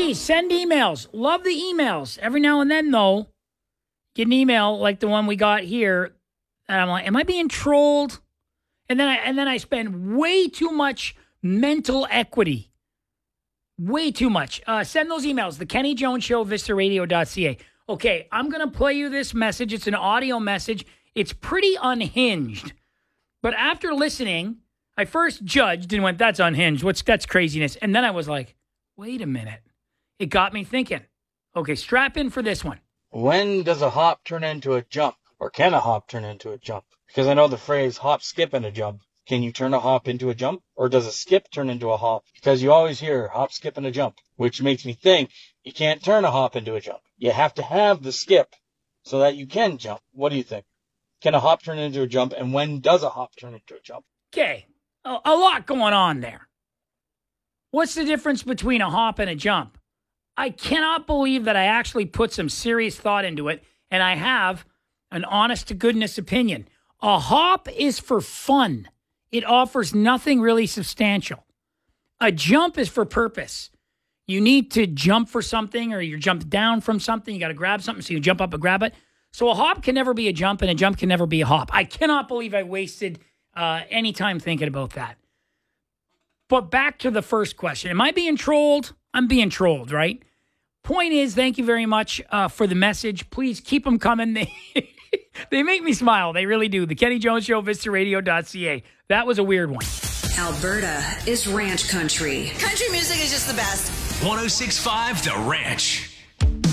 Please send emails. Love the emails. Every now and then, though, get an email like the one we got here, and I'm like, am I being trolled? And then I spend way too much mental equity. Way too much. Send those emails. The Kenny Jones Show, VistaRadio.ca. Okay, I'm going to play you this message. It's an audio message. It's pretty unhinged. But after listening, I first judged and went, that's unhinged. That's craziness. And then I was like, wait a minute. It got me thinking. Okay, strap in for this one. When does a hop turn into a jump? Or can a hop turn into a jump? Because I know the phrase hop, skip, and a jump. Can you turn a hop into a jump? Or does a skip turn into a hop? Because you always hear hop, skip, and a jump, which makes me think you can't turn a hop into a jump. You have to have the skip so that you can jump. What do you think? Can a hop turn into a jump? And when does a hop turn into a jump? Okay, a lot going on there. What's the difference between a hop and a jump? I cannot believe that I actually put some serious thought into it, and I have an honest-to-goodness opinion. A hop is for fun. It offers nothing really substantial. A jump is for purpose. You need to jump for something, or you jump down from something. You got to grab something, so you jump up and grab it. So a hop can never be a jump, and a jump can never be a hop. I cannot believe I wasted any time thinking about that. But back to the first question. Am I being trolled? I'm being trolled, right? Point is, thank you very much for the message. Please keep them coming. They make me smile. They really do. The Kenny Jones Show, VistaRadio.ca. That was a weird one. Alberta is ranch country. Country music is just the best. 106.5 The Ranch.